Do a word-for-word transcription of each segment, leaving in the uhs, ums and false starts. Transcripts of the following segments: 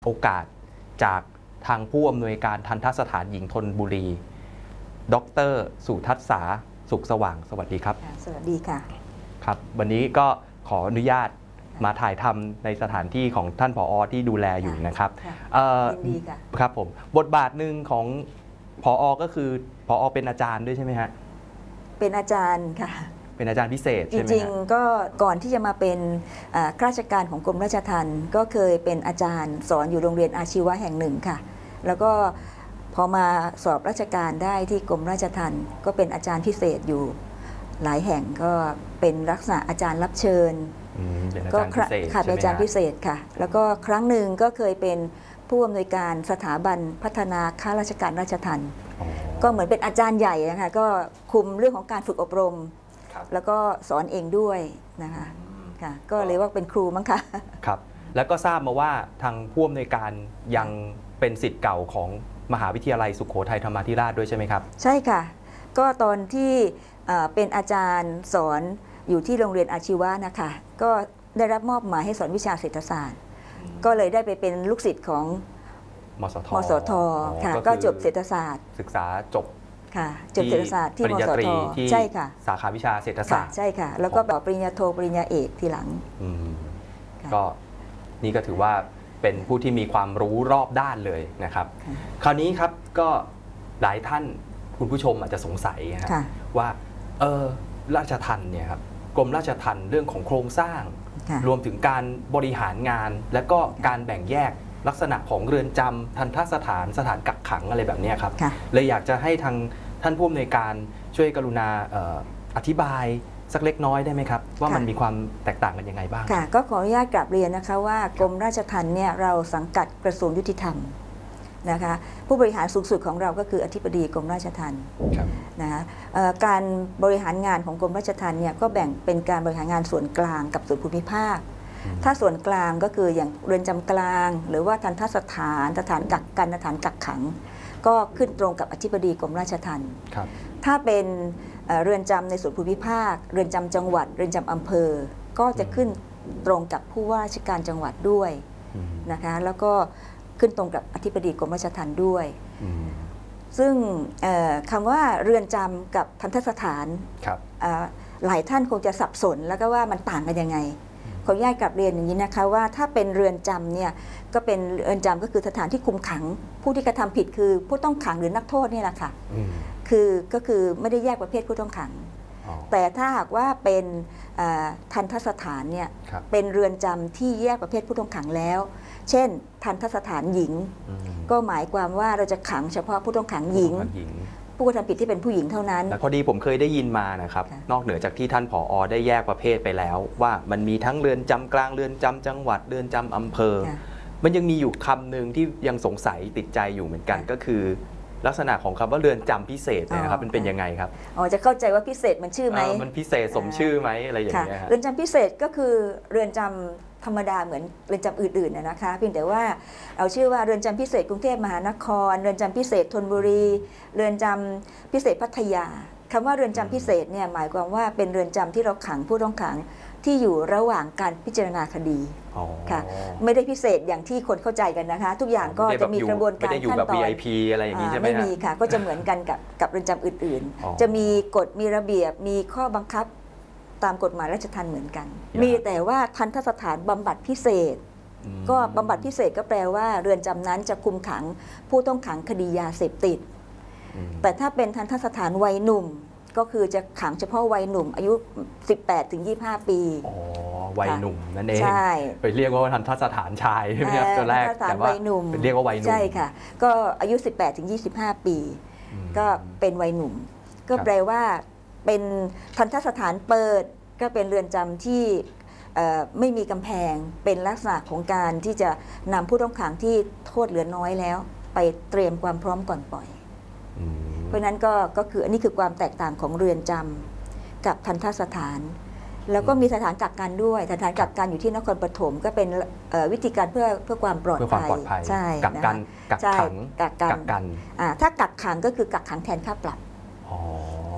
โอกาสจากทางผู้อำนวยการทันตสถานหญิงธนบุรีดร.สุทัศษาสุขสว่างสวัสดีครับสวัสดีค่ะครับวันนี้ก็ขออนุญาตมาถ่ายทำในสถานที่ของท่านผอ.ที่ดูแลอยู่นะครับยินดีค่ะครับผมบทบาทหนึ่งของผอ.ก็คือผอ.เป็นอาจารย์ด้วยใช่ไหมฮะเป็นอาจารย์ค่ะเป็นอาจารย์พิเศษใช่ไหมจริงๆก็ก่อนที่จะมาเป็นข้าราชการของกรมราชทัณฑ์ก็เคยเป็นอาจารย์สอนอยู่โรงเรียนอาชีวะแห่งหนึ่งค่ะแล้วก็พอมาสอบราชการได้ที่กรมราชทัณฑ์ก็เป็นอาจารย์พิเศษอยู่หลายแห่งก็เป็นลักษณะอาจารย์รับเชิญก็ค่ะเป็นอาจารย์พิเศษค่ะแล้วก็ครั้งหนึ่งก็เคยเป็นผู้อำนวยการสถาบันพัฒนาข้าราชการราชทัณฑ์ก็เหมือนเป็นอาจารย์ใหญ่นะคะก็คุมเรื่องของการฝึกอบรมแล้วก็สอนเองด้วยนะคะค่ะก็เลยว่าเป็นครูมั้งคะครับแล้วก็ทราบมาว่าทางผู้อำนวยการยังเป็นศิษย์เก่าของมหาวิทยาลัยสุโขทัยธรรมาธิราชด้วยใช่ไหมครับใช่ค่ะก็ตอนที่เป็นอาจารย์สอนอยู่ที่โรงเรียนอาชีวะนะคะก็ได้รับมอบหมายให้สอนวิชาเศรษฐศาสตร์ก็เลยได้ไปเป็นลูกศิษย์ของมสทมสทค่ะก็จบเศรษฐศาสตร์ศึกษาจบค่ะจบเศรษฐศาสตร์ที่มสทใช่ค่ะสาขาวิชาเศรษฐศาสตร์ใช่ค่ะแล้วก็ต่อปริญญาโทปริญญาเอกทีหลังก็นี่ก็ถือว่าเป็นผู้ที่มีความรู้รอบด้านเลยนะครับคราวนี้ครับก็หลายท่านคุณผู้ชมอาจจะสงสัยว่าเออราชทัณฑ์เนี่ยครับกรมราชทัณฑ์เรื่องของโครงสร้างรวมถึงการบริหารงานและก็การแบ่งแยกลักษณะของเรือนจำทันตสถานสถานกักขังอะไรแบบนี้ครับเลยอยากจะให้ทางท่านผู้อำนวยการช่วยกรุณาอธิบายสักเล็กน้อยได้ไหมครับว่ามันมีความแตกต่างกันยังไงบ้างค่ะก็ขออนุญาตกราบเรียนนะคะว่ากรมราชทัณฑ์เนี่ยเราสังกัดกระทรวงยุติธรรมนะคะผู้บริหารสูงสุดของเราก็คืออธิบดีกรมราชทัณฑ์นะคะการบริหารงานของกรมราชทัณฑ์เนี่ยก็แบ่งเป็นการบริหารงานส่วนกลางกับส่วนภูมิภาคถ้าส่วนกลางก็คืออย่างเรือนจำกลางหรือว่าทันตสถานสถานกักกันสถานกักขังก็ขึ้นตรงกับอธิบดีกรมราชทัณฑ์ถ้าเป็นเรือนจำในส่วนภูมิภาคเรือนจำจังหวัดเรือนจำอำเภอก็จะขึ้นตรงกับผู้ว่าราชการจังหวัดด้วยนะคะแล้วก็ขึ้นตรงกับอธิบดีกรมราชทัณฑ์ด้วยซึ่งคำว่าเรือนจำกับทันตสถานหลายท่านคงจะสับสนแล้วก็ว่ามันต่างกันยังไงขออนุญาตกลับเรียนอย่างนี้นะคะว่าถ้าเป็นเรือนจำเนี่ยก็เป็นเรือนจำก็คือสถานที่คุมขังผู้ที่กระทำผิดคือผู้ต้องขังหรือนักโทษนี่แหละค่ะคือก็คือไม่ได้แยกประเภทผู้ต้องขังแต่ถ้าหากว่าเป็นทันตสถานเนี่ยเป็นเรือนจำที่แยกประเภทผู้ต้องขังแล้วเช่นทันตสถานหญิงก็หมายความว่าเราจะขังเฉพาะผู้ต้องขังหญิงผู้กระทำผิดที่เป็นผู้หญิงเท่านั้นแต่พอดีผมเคยได้ยินมานะครับนอกเหนือจากที่ท่านผอ.ได้แยกประเภทไปแล้วว่ามันมีทั้งเรือนจำกลางเรือนจำจังหวัดเรือนจำอำเภอมันยังมีอยู่คำหนึ่งที่ยังสงสัยติดใจอยู่เหมือนกันก็คือลักษณะของคำว่าเรือนจำพิเศษเนี่ยครับมันเป็นยังไงครับอ๋อจะเข้าใจว่าพิเศษมันชื่อไหมมันพิเศษสมชื่อไหมอะไรอย่างเงี้ยเรือนจำพิเศษก็คือเรือนจำธรรมดาเหมือนเรือนจำอื่นๆนะคะเพียงแต่ว่าเอาชื่อว่าเรือนจำพิเศษกรุงเทพมหานครเรือนจำพิเศษธนบุรีเรือนจำพิเศษพัทยาคำว่าเรือนจำพิเศษเนี่ยหมายความว่าเป็นเรือนจำที่เราขังผู้ต้องขังที่อยู่ระหว่างการพิจารณาคดีค่ะไม่ได้พิเศษอย่างที่คนเข้าใจกันนะคะทุกอย่างก็จะมีกระบวนการขั้นตอนวี ไอ พี อะไรอย่างนี้ใช่ไหมไม่มีค่ะก็จะเหมือนกันกับกับเรือนจำอื่นๆจะมีกฎมีระเบียบมีข้อบังคับตามกฎหมายราชทัณฑ์เหมือนกันมีแต่ว่าทันตสถานบำบัดพิเศษก็บำบัดพิเศษก็แปลว่าเรือนจำนั้นจะคุมขังผู้ต้องขังคดียาเสพติดแต่ถ้าเป็นทันตสถานวัยหนุ่มก็คือจะขังเฉพาะวัยหนุ่มอายุ สิบแปดถึงยี่สิบห้า ปีอ๋อวัยหนุ่มนั่นเองใช่ไปเรียกว่าทันตสถานชายใช่ไหมครับตัวแรกแต่ว่าเรียกว่าวัยหนุ่มใช่ค่ะก็อายุ สิบแปดถึงยี่สิบห้า ปีก็เป็นวัยหนุ่มก็แปลว่าเป็นทันตสถานเปิดก็เป็นเรือนจำที่ไม่มีกำแพงเป็นลักษณะของการที่จะนำผู้ต้องขังที่โทษเหลือน้อยแล้วไปเตรียมความพร้อมก่อนปล่อยเพราะนั้นก็ก็คืออันนี้คือความแตกต่างของเรือนจำกับทันตสถานแล้วก็มีสถานกักกันด้วยสถานกักกันอยู่ที่นครปฐมก็เป็นวิธีการเพื่อเพื่อความปลอดภัยใช่กักกันกักขังกักกันถ้ากักขังก็คือกักขังแทนค่าปรับ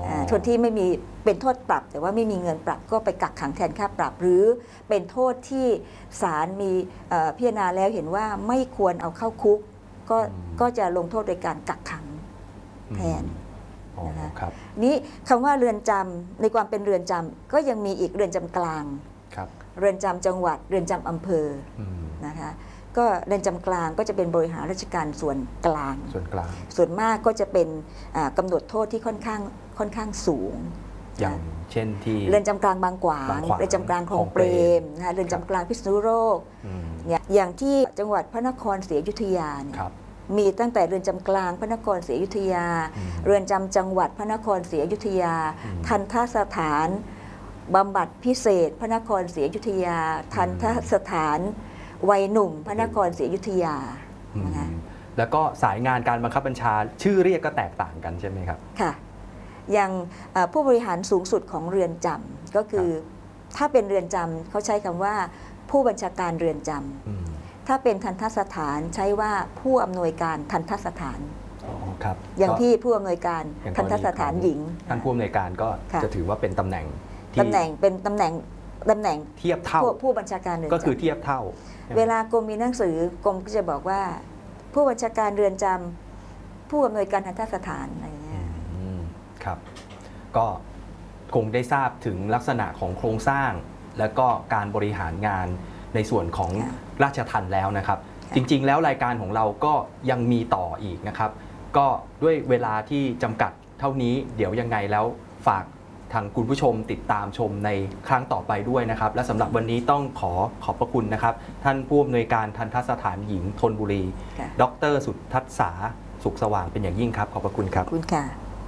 คนที่ไม่มีเป็นโทษปรับแต่ว่าไม่มีเงินปรับก็ไปกักขังแทนค่าปรับ หรือเป็นโทษที่ศาลมีพิจารณาแล้วเห็นว่าไม่ควรเอาเข้าคุกก็ก็จะลงโทษโดยการกักขังแทนนะคะนี้คำว่าเรือนจำในความเป็นเรือนจำก็ยังมีอีกเรือนจำกลางเรือนจำจังหวัดเรือนจำอำเภอนะคะก็เรือนจำกลางก็จะเป็นบริหารราชการส่วนกลางส่วนกลางส่วนมากก็จะเป็นกำหนดโทษที่ค่อนข้างค่อนข้างสูงอย่างเช่นที่เรือนจำกลางบางกวางเรือนจำกลางคลองเปรมนะคะเรือนจำกลางพิษณุโลกเนี่ยอย่างที่จังหวัดพระนครศรีอยุธยาเนี่ยมีตั้งแต่เรือนจำกลางพระนครศรีอยุธยาเรือนจำจังหวัดพระนครศรีอยุธยาทัณฑสถานบำบัดพิเศษพระนครศรีอยุธยาทัณฑสถานวัยหนุ่มพระนครศรีอยุธยานะคะแล้วก็สายงานการบังคับบัญชาชื่อเรียกก็แตกต่างกันใช่ไหมครับค่ะอย่างผู้บริหารสูงสุดของเรือนจำก็คือถ้าเป็นเรือนจำเขาใช้คำว่าผู้บัญชาการเรือนจำถ้าเป็นทัณฑสถานใช้ว่าผู้อำนวยการทัณฑสถานครับอย่างที่ผู้อำนวยการทัณฑสถานหญิงท่านผู้อำนวยการก็จะถือว่าเป็นตำแหน่งตำแหน่งเป็นตำแหน่งตำแหน่งเทียบเท่าผู้บัญชาการเรือนจำก็คือเทียบเท่าเวลากรมมีหนังสือกรมก็จะบอกว่าผู้บัญชาการเรือนจำผู้อำนวยการทัณฑสถานอะไรอย่างเงี้ยครับก็คงได้ทราบถึงลักษณะของโครงสร้างและก็การบริหารงานในส่วนของราชทัณฑ์แล้วนะครับจริงๆแล้วรายการของเราก็ยังมีต่ออีกนะครับก็ด้วยเวลาที่จำกัดเท่านี้เดี๋ยวยังไงแล้วฝากทางคุณผู้ชมติดตามชมในครั้งต่อไปด้วยนะครับและสำหรับวันนี้ต้องขอขอบพระคุณนะครับท่านผู้อำนวยการทัณฑสถานหญิงธนบุรีดร.สุทัศษาสุขสว่างเป็นอย่างยิ่งครับขอบพระคุณครับขอบคุณค่ะ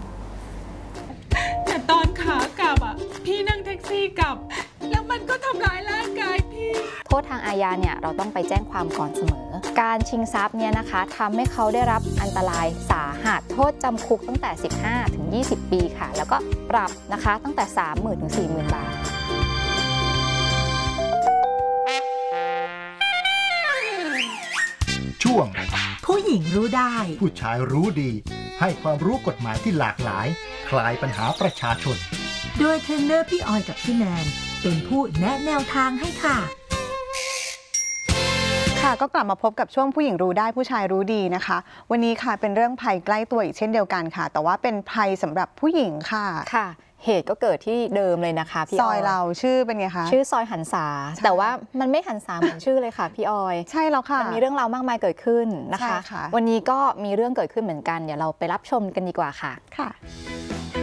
แต่ตอนขากลับอ่ะพี่นั่งแท็กซี่กลับแล้วมันก็ทำร้ายร่างกายพี่โทษทางอาญาเนี่ยเราต้องไปแจ้งความก่อนเสมอการชิงทรัพย์เนี่ยนะคะทำให้เขาได้รับอันตรายสาหัสโทษจำคุกตั้งแต่ สิบห้าถึงยี่สิบ ปีค่ะแล้วก็ปรับนะคะตั้งแต่ สามหมื่น ถึง สี่หมื่น บาทช่วงผู้หญิงรู้ได้ผู้ชายรู้ดีให้ความรู้กฎหมายที่หลากหลายคลายปัญหาประชาชนโดยเทรนเนอร์พี่ออยกับพี่แนนเป็นผู้แนะแนวทางให้ค่ะค่ะก็กลับมาพบกับช่วงผู้หญิงรู้ได้ผู้ชายรู้ดีนะคะวันนี้ค่ะเป็นเรื่องภัยใกล้ตัวอีกเช่นเดียวกันค่ะแต่ว่าเป็นภัยสำหรับผู้หญิงค่ะค่ะเหตุก็เกิดที่เดิมเลยนะคะพี่ออยซอยเราชื่อเป็นไงคะชื่อซอยหันษาแต่ว่ามันไม่หันษาเหมือนชื่อเลยค่ะพี่ออยใช่แล้วค่ะมันมีเรื่องราวมากมายเกิดขึ้นนะคะวันนี้ก็มีเรื่องเกิดขึ้นเหมือนกันเดี๋ยวเราไปรับชมกันดีกว่าค่ะค่ะ